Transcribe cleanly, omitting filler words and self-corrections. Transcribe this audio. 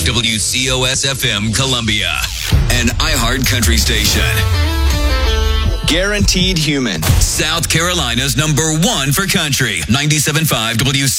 WCOS-FM Columbia, an iHeart country station. Guaranteed Human. South Carolina's #1 for country. 97.5 WCOS.